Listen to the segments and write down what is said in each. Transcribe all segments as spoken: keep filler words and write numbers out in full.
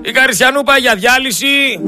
Η Καριστιανού πάει για διάλυση.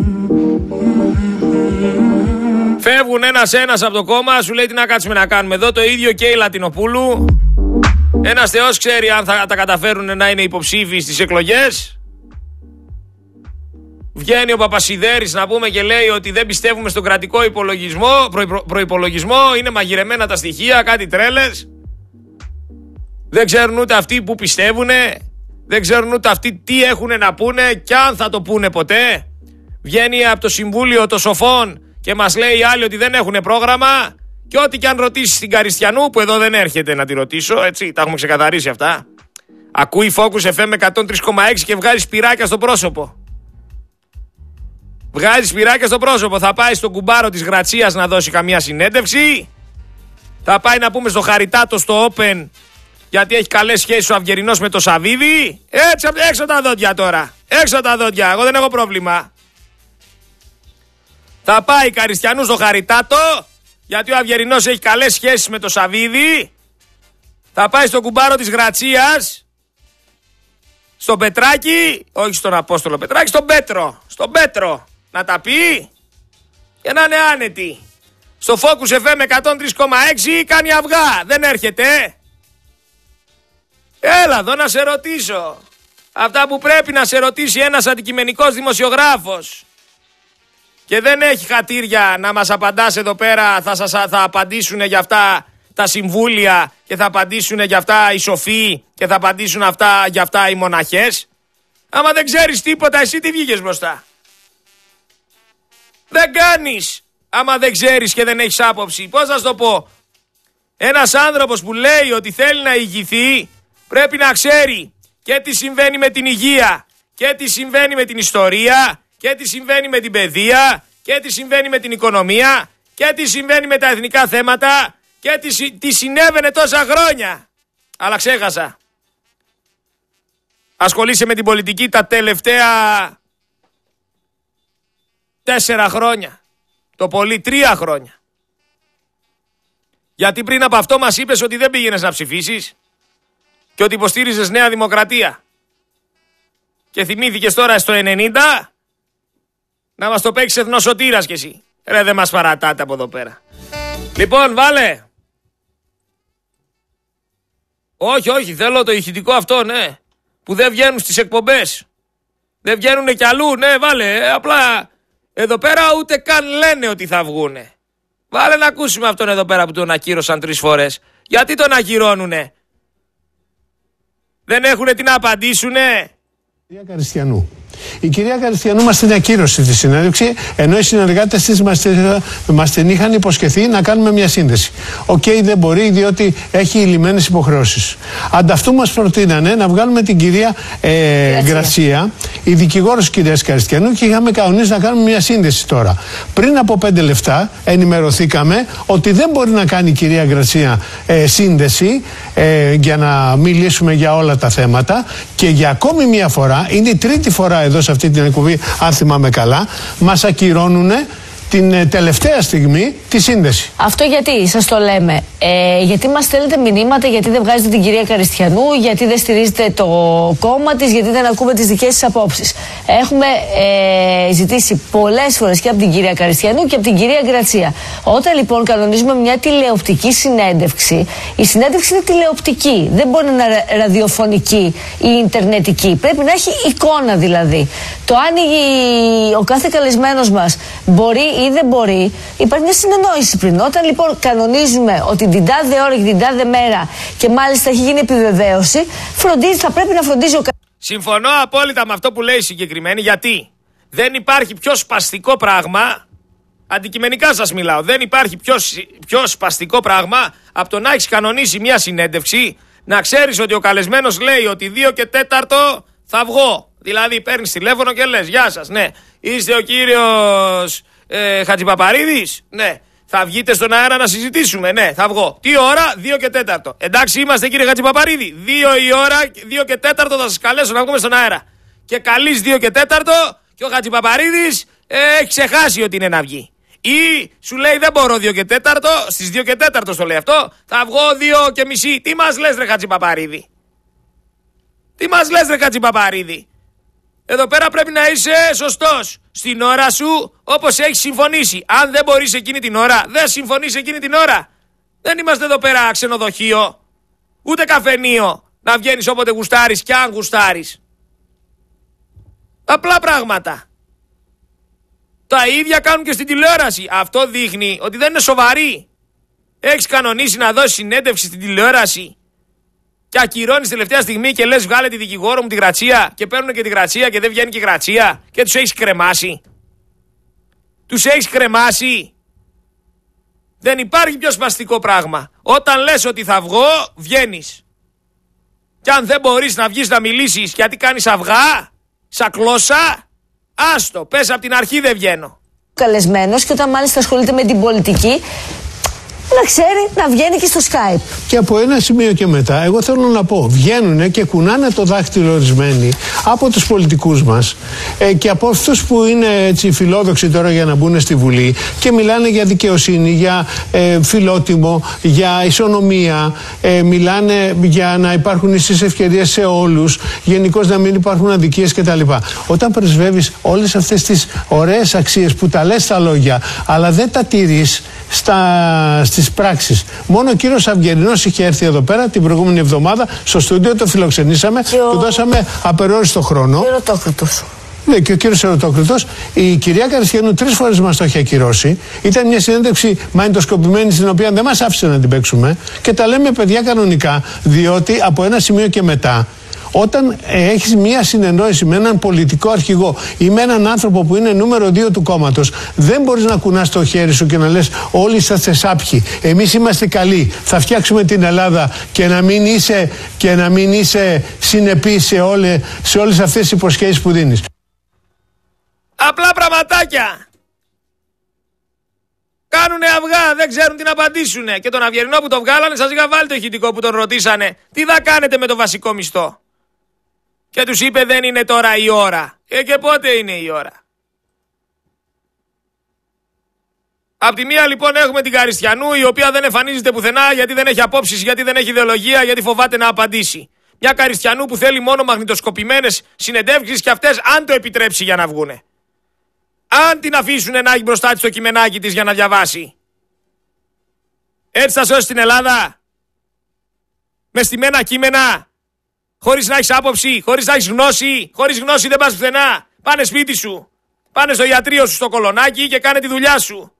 Φεύγουν ένας-ένας από το κόμμα. Σου λέει τι να κάτσουμε να κάνουμε εδώ. Το ίδιο και η Λατινοπούλου. Ένας θεός ξέρει αν θα τα καταφέρουν να είναι υποψήφιοι στις εκλογές. Βγαίνει ο Παπασιδέρης να πούμε και λέει ότι δεν πιστεύουμε στον κρατικό υπολογισμό, προ, προϋπολογισμό, είναι μαγειρεμένα τα στοιχεία, κάτι τρέλες. Δεν ξέρουν ούτε αυτοί που πιστεύουνε, δεν ξέρουν ούτε αυτοί τι έχουν να πούνε και αν θα το πούνε ποτέ. Βγαίνει από το Συμβούλιο των Σοφών και μας λέει οι άλλοι ότι δεν έχουν πρόγραμμα και ό,τι και αν ρωτήσει την Καριστιανού, που εδώ δεν έρχεται να τη ρωτήσω, έτσι, τα έχουμε ξεκαθαρίσει αυτά. Ακούει Focus εφ εμ εκατόν τρία κόμμα έξι και βγάζει σπυράκια στο πρόσωπο. Βγάζει σπυράκια στο πρόσωπο. Θα πάει στον κουμπάρο της Γρατσίας να δώσει καμία συνέντευξη. Θα πάει να πούμε στο Χαριτάτο στο Open, γιατί έχει καλές σχέσεις ο Αυγερινός με το Σαβίδι. Έτσι, έξω τα δόντια τώρα. Έξω τα δόντια. Εγώ δεν έχω πρόβλημα. Θα πάει η Καριστιανού στο Χαριτάτο, γιατί ο Αυγερινός έχει καλές σχέσεις με το Σαβίδι. Θα πάει στον κουμπάρο της Γρατσίας, στον Πετράκη, όχι στον Απόστολο Πετράκη, στον Πέτρο. Στον Πέτρο. Να τα πει και να είναι άνετη. Στο Focus εφ εμ εκατόν τρία κόμμα έξι κάνει αυγά. Δεν έρχεται. Έλα εδώ να σε ρωτήσω. Αυτά που πρέπει να σε ρωτήσει ένας αντικειμενικός δημοσιογράφος. Και δεν έχει χατήρια να μας απαντάς εδώ πέρα. Θα, σας, θα απαντήσουν για αυτά τα συμβούλια και θα απαντήσουν για αυτά οι σοφοί και θα απαντήσουν αυτά, για αυτά οι μοναχές. Άμα δεν ξέρεις τίποτα, εσύ τι βγήκες μπροστά? Δεν κάνεις. Άμα δεν ξέρεις και δεν έχεις άποψη. Πώς θα σου το πω? Ένας άνθρωπος που λέει ότι θέλει να ηγηθεί πρέπει να ξέρει και τι συμβαίνει με την υγεία και τι συμβαίνει με την ιστορία και τι συμβαίνει με την παιδεία και τι συμβαίνει με την οικονομία και τι συμβαίνει με τα εθνικά θέματα και τι, τι συνέβαινε τόσα χρόνια. Αλλά ξέχασα. Ασχολείσαι με την πολιτική τα τελευταία τέσσερα χρόνια. Το πολύ τρία χρόνια. Γιατί πριν από αυτό μας είπες ότι δεν πήγαινες να ψηφίσεις και ότι υποστήριζες Νέα Δημοκρατία. Και θυμήθηκες τώρα στο ενενήντα να μας το παίξεις εθνοσωτήρας κι εσύ. Ρε, δεν μας παρατάτε από εδώ πέρα. Λοιπόν, βάλε. Όχι, όχι, θέλω το ηχητικό αυτό, ναι. Που δεν βγαίνουν στις εκπομπές. Δεν βγαίνουν κι αλλού, ναι, βάλε. Απλά εδώ πέρα ούτε καν λένε ότι θα βγούνε. Βάλε να ακούσουμε αυτόν εδώ πέρα που τον ακύρωσαν τρεις φορές. Γιατί τον ακυρώνουνε? Δεν έχουνε τι να απαντήσουνε? Κυρία Καριστιανού. Η κυρία Καριστιανού μας την ακύρωσε τη συνέντευξη, ενώ οι συνεργάτες της μας, μας την είχαν υποσχεθεί να κάνουμε μια σύνδεση. Οκ, okay, δεν μπορεί, διότι έχει λυμμένες υποχρεώσεις. Ανταυτού μας προτείνανε να βγάλουμε την κυρία ε, Γκρασία, η δικηγόρος της κυρίας Καριστιανού, και είχαμε κανονίσει να κάνουμε μια σύνδεση τώρα. Πριν από πέντε λεπτά ενημερωθήκαμε ότι δεν μπορεί να κάνει η κυρία Γκρασία ε, σύνδεση ε, για να μιλήσουμε για όλα τα θέματα, και για ακόμη μια φορά, είναι η τρίτη φορά εδώ σε αυτή την εκπομπή, αν θυμάμαι καλά, μας ακυρώνουνε την τελευταία στιγμή τη σύνδεση. Αυτό γιατί σας το λέμε? Ε, γιατί μας στέλνετε μηνύματα, γιατί δεν βγάζετε την κυρία Καριστιανού, γιατί δεν στηρίζετε το κόμμα της, γιατί δεν ακούμε τις δικές της απόψεις. Έχουμε ε, ζητήσει πολλές φορές και από την κυρία Καριστιανού και από την κυρία Γκρατσία. Όταν λοιπόν κανονίζουμε μια τηλεοπτική συνέντευξη, η συνέντευξη είναι τηλεοπτική. Δεν μπορεί να είναι ραδιοφωνική ή ιντερνετική. Πρέπει να έχει εικόνα δηλαδή. Το αν η, ο κάθε καλεσμένος μας μπορεί ή δεν μπορεί, υπάρχει μια συνεννόηση πριν. Όταν λοιπόν κανονίζουμε ότι την τάδε ώρα και την τάδε μέρα, και μάλιστα έχει γίνει επιβεβαίωση, φροντίζει, θα πρέπει να φροντίζει ο. Συμφωνώ απόλυτα με αυτό που λέει η συγκεκριμένη, γιατί δεν υπάρχει πιο σπαστικό πράγμα. Αντικειμενικά σας μιλάω. Δεν υπάρχει πιο, πιο σπαστικό πράγμα από το να έχεις κανονίσει μια συνέντευξη, να ξέρεις ότι ο καλεσμένος λέει ότι δύο και τέταρτο θα βγω. Δηλαδή παίρνεις τηλέφωνο και λες: γεια σας, ναι, είστε ο κύριος ε, Χατζηπαπαρίδης? Ναι. Θα βγείτε στον αέρα να συζητήσουμε? Ναι, θα βγω. Τι ώρα? δύο και τέταρτο. Εντάξει είμαστε, κύριε Χατζηπαπαρίδη? δύο η ώρα, δύο και τέταρτο θα σας καλέσω να βγούμε στον αέρα. Και καλείς δύο και τέταρτο και ο Χατζηπαπαρίδης ε, έχει ξεχάσει ότι είναι να βγει. Ή σου λέει: δεν μπορώ δύο και τέταρτο, στις δύο και τέταρτο το λέει αυτό, θα βγω δύο και μισή. Τι μας λες, ρε Χατζηπαπαρίδη? Τι μας λες, ρε Χατζηπαπαρίδη? Εδώ πέρα πρέπει να είσαι σωστός στην ώρα σου, όπως έχεις συμφωνήσει. Αν δεν μπορείς εκείνη την ώρα, δεν συμφωνείς εκείνη την ώρα. Δεν είμαστε εδώ πέρα ξενοδοχείο, ούτε καφενείο να βγαίνεις όποτε γουστάρεις και αν γουστάρεις. Απλά πράγματα. Τα ίδια κάνουν και στην τηλεόραση. Αυτό δείχνει ότι δεν είναι σοβαροί. Έχεις κανονίσει να δώσεις συνέντευξη στην τηλεόραση και ακυρώνεις τελευταία στιγμή και λες βγάλε τη δικηγόρο μου τη γρατσία και παίρνουν και τη γρατσία και δεν βγαίνει και η γρατσία και τους έχεις κρεμάσει. Τους έχεις κρεμάσει. Δεν υπάρχει πιο σπαστικό πράγμα. Όταν λες ότι θα βγω, βγαίνεις. Και αν δεν μπορείς να βγεις να μιλήσεις γιατί κάνεις αυγά, σακλώσα, άστο, πες από την αρχή δεν βγαίνω. Καλεσμένος και όταν μάλιστα ασχολείται με την πολιτική, να ξέρει να βγαίνει και στο Skype. Και από ένα σημείο και μετά, εγώ θέλω να πω, βγαίνουν και κουνάνε το δάχτυλο ορισμένοι από τους πολιτικούς μας ε, και από αυτούς που είναι έτσι φιλόδοξοι τώρα για να μπουν στη Βουλή και μιλάνε για δικαιοσύνη, για ε, φιλότιμο, για ισονομία, ε, μιλάνε για να υπάρχουν ίσες ευκαιρίες σε όλους, γενικώς να μην υπάρχουν αδικίες κτλ. Όταν πρεσβεύεις όλες αυτές τις ωραίες αξίες που τα λες στα λόγια, αλλά δεν τα τηρείς στα, στις πράξεις. Μόνο ο κύριος Αυγερινός είχε έρθει εδώ πέρα την προηγούμενη εβδομάδα στο στούντιο, το φιλοξενήσαμε, και ο... του δώσαμε απεριόριστο χρόνο. Και Ερωτόκριτος. Ναι, και ο κύριος Ερωτόκριτος. Η κυρία Καριστιανού τρεις φορές μας το είχε ακυρώσει. Ήταν μια συνέντευξη μαγνητοσκοπημένη στην οποία δεν μας άφησε να την παίξουμε και τα λέμε παιδιά κανονικά, διότι από ένα σημείο και μετά, όταν ε, έχεις μία συνεννόηση με έναν πολιτικό αρχηγό ή με έναν άνθρωπο που είναι νούμερο δύο του κόμματος, δεν μπορείς να κουνάς το χέρι σου και να λες όλοι είσαστε σάπιοι, εμείς είμαστε καλοί, θα φτιάξουμε την Ελλάδα, και να μην είσαι, και να μην είσαι συνεπής σε, όλε, σε όλες αυτές τις υποσχέσεις που δίνεις. Απλά πραγματάκια. Κάνουνε αυγά, δεν ξέρουν τι να απαντήσουνε. Και τον Αυγερινό που το βγάλανε, σας είχα βάλει το ηχητικό που τον ρωτήσανε τι θα κάνετε με το βασικό μισθό. Και τους είπε δεν είναι τώρα η ώρα. Ε, και πότε είναι η ώρα. Απ' τη μία λοιπόν έχουμε την Καριστιανού, η οποία δεν εμφανίζεται πουθενά γιατί δεν έχει απόψεις, γιατί δεν έχει ιδεολογία, γιατί φοβάται να απαντήσει. Μια Καριστιανού που θέλει μόνο μαγνητοσκοπημένες συνεντεύξεις και αυτές αν το επιτρέψει για να βγούνε. Αν την αφήσουν να έχει μπροστά της το κειμενάκι της για να διαβάσει. Έτσι θα σώσει την Ελλάδα. Με στημένα κείμενα. Χωρίς να έχεις άποψη, χωρίς να έχεις γνώση. Χωρίς γνώση δεν πας πουθενά. Πάνε σπίτι σου. Πάνε στο ιατρείο σου στο κολονάκι και κάνε τη δουλειά σου.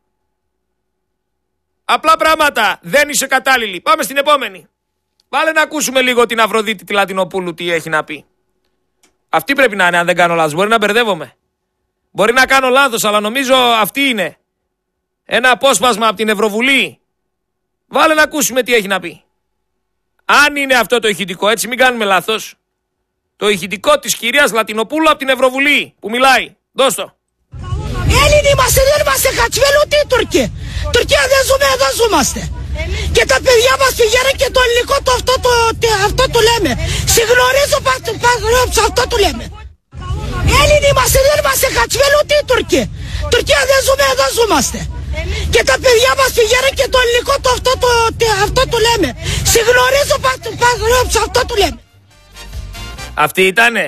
Απλά πράγματα. Δεν είσαι κατάλληλη. Πάμε στην επόμενη. Βάλε να ακούσουμε λίγο την Αφροδίτη τη Λατινοπούλου τι έχει να πει. Αυτή πρέπει να είναι, αν δεν κάνω λάθος. Μπορεί να μπερδεύομαι. Μπορεί να κάνω λάθος, αλλά νομίζω αυτή είναι. Ένα απόσπασμα από την Ευρωβουλή. Βάλε να ακούσουμε τι έχει να πει. Αν είναι αυτό το ηχητικό, έτσι μην κάνουμε λάθος. Το ηχητικό της κυρίας Λατινοπούλου από την Ευρωβουλή που μιλάει. Δώσ' το. Έλληνοι είμαστε, δεν είμαστε κατσβέλοι ούτε οι Τουρκοί. Τουρκία δεν ζούμε, εδώ ζούμαστε. Και τα παιδιά μας πηγαίνουν και το ελληνικό το αυτό το, το, αυτό το λέμε. Συγνωρίζω πάνω αυτό το λέμε. Έλληνοι είμαστε, δεν είμαστε κατσβέλοι ούτε οι Τουρκοί. Τουρκία δεν ζούμε, εδώ ζούμαστε. Και τα παιδιά μας πηγαίνουν και το ελληνικό το αυτό το, το, αυτό το λέμε. Συγνωρίζω πάνω αυτό το λέμε. Αυτή ήτανε.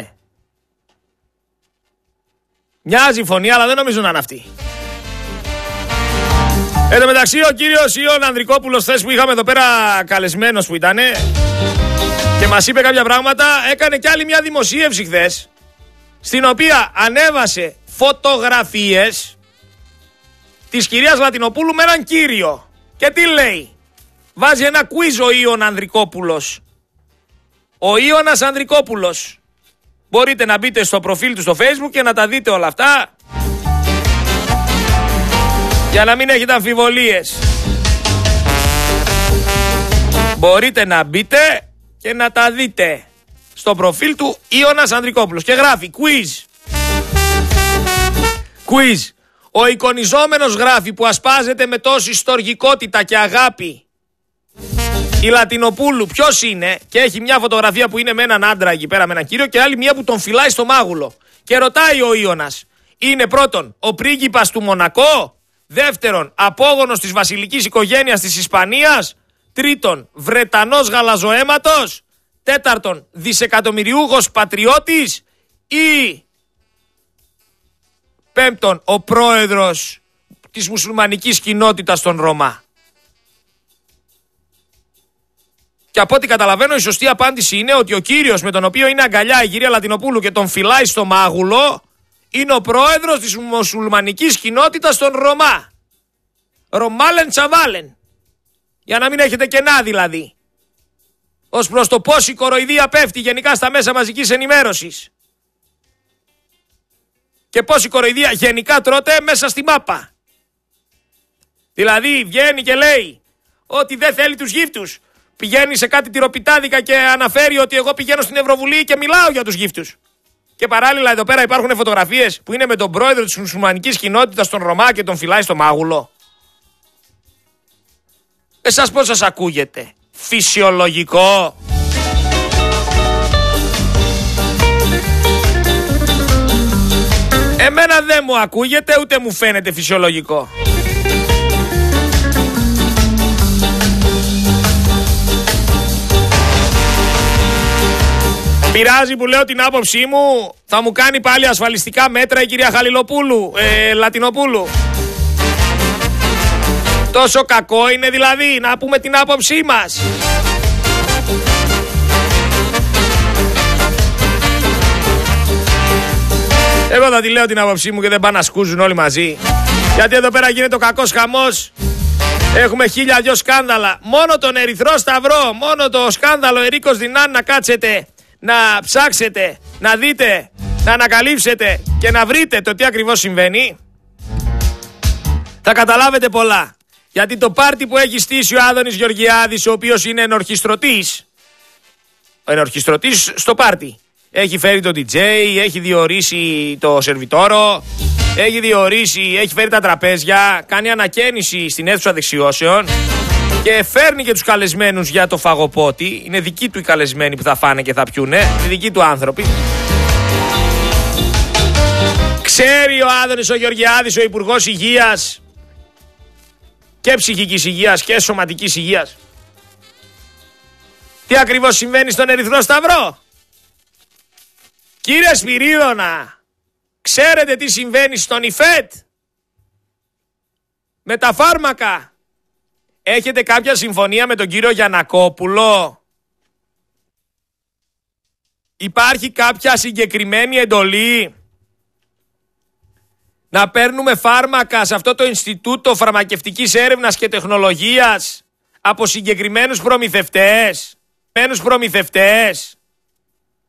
Μοιάζει η φωνή, αλλά δεν νομίζω να είναι αυτή. Εν τω μεταξύ, ο κύριος Ιων Ανδρικόπουλος, θες που είχαμε εδώ πέρα καλεσμένος που ήτανε και μας είπε κάποια πράγματα, έκανε κι άλλη μια δημοσίευση χθες, στην οποία ανέβασε φωτογραφίες της κυρίας Λατινοπούλου με έναν κύριο. Και τι λέει? Βάζει ένα quiz ο Ιων Ανδρικόπουλος. Ο Ιωνας Ανδρικόπουλος. Μπορείτε να μπείτε στο προφίλ του στο Facebook και να τα δείτε όλα αυτά, για να μην έχετε αμφιβολίες. Μπορείτε να μπείτε και να τα δείτε στο προφίλ του Ιωνας Ανδρικόπουλος. Και γράφει quiz. Quiz. Ο εικονιζόμενος, γράφει, που ασπάζεται με τόση στοργικότητα και αγάπη, η Λατινοπούλου, ποιος είναι? Και έχει μια φωτογραφία που είναι με έναν άντρα εκεί πέρα, με έναν κύριο, και άλλη μια που τον φυλάει στο μάγουλο. Και ρωτάει ο Ιωνας, είναι πρώτον ο πρίγκιπας του Μονακό? Δεύτερον, απόγονος της βασιλικής οικογένειας της Ισπανίας? Τρίτον, Βρετανός γαλαζοαίματος? Τέταρτον, δισεκατομμυριούχος πατριώτης? Ή Πέμπτον, ο πρόεδρος της μουσουλμανικής κοινότητας των Ρωμά. Και από ό,τι καταλαβαίνω, η σωστή απάντηση είναι ότι ο κύριος με τον οποίο είναι αγκαλιά η κυρία Λατινοπούλου και τον φυλάει στο μάγουλο είναι ο πρόεδρος της μουσουλμανικής κοινότητας των Ρωμά. Ρωμάλεν τσαβάλεν. Για να μην έχετε κενά δηλαδή. Ως προς το πώς η κοροϊδία πέφτει γενικά στα μέσα μαζικής ενημέρωσης. Και πώς η κοροϊδία γενικά τρώτε μέσα στη μάπα. Δηλαδή βγαίνει και λέει ότι δεν θέλει τους γύφτους. Πηγαίνει σε κάτι τυροπιτάδικα και αναφέρει ότι εγώ πηγαίνω στην Ευρωβουλή και μιλάω για τους γύφτους. Και παράλληλα εδώ πέρα υπάρχουν φωτογραφίες που είναι με τον πρόεδρο της μουσουλμανικής κοινότητας των Ρωμά και τον φυλάει στο μάγουλο. Εσάς πώς σας ακούγεται? Φυσιολογικό? Εμένα δεν μου ακούγεται ούτε μου φαίνεται φυσιολογικό. Πειράζει που λέω την άποψή μου? Θα μου κάνει πάλι ασφαλιστικά μέτρα η κυρία Χαλιλοπούλου, ε, Λατινοπούλου? Τόσο κακό είναι δηλαδή να πούμε την άποψή μας? Εγώ θα τη λέω την άποψή μου και δεν πάνε να σκούζουν όλοι μαζί. Γιατί εδώ πέρα γίνεται ο κακός χαμός. Έχουμε χίλια δυο σκάνδαλα. Μόνο τον Ερυθρό Σταυρό, μόνο το σκάνδαλο Ερίκος Δινάν να κάτσετε, να ψάξετε, να δείτε, να ανακαλύψετε και να βρείτε το τι ακριβώς συμβαίνει. Θα καταλάβετε πολλά. Γιατί το πάρτι που έχει στήσει ο Άδωνης Γεωργιάδης, ο οποίος είναι ενορχιστρωτής, ο ενορχιστρωτής στο πάρτι, έχει φέρει το ντι τζέι, έχει διορίσει το σερβιτόρο, έχει διορίσει, έχει φέρει τα τραπέζια, κάνει ανακαίνιση στην αίθουσα δεξιώσεων και φέρνει και τους καλεσμένους για το φαγοπότη. Είναι δικοί του οι καλεσμένοι που θα φάνε και θα πιούνε, είναι δικοί του άνθρωποι. Ξέρει ο Άδωνης ο Γεωργιάδης, ο Υπουργός Υγείας, και ψυχικής υγείας και σωματικής υγείας, τι ακριβώς συμβαίνει στον Ερυθρό Σταυρό? Κύριε Σπυρίδωνα, ξέρετε τι συμβαίνει στον ΙΦΕΤ με τα φάρμακα? Έχετε κάποια συμφωνία με τον κύριο Γιαννακόπουλο? Υπάρχει κάποια συγκεκριμένη εντολή να παίρνουμε φάρμακα σε αυτό το Ινστιτούτο Φαρμακευτικής Έρευνας και Τεχνολογίας από συγκεκριμένους προμηθευτές? Προμηθευτές.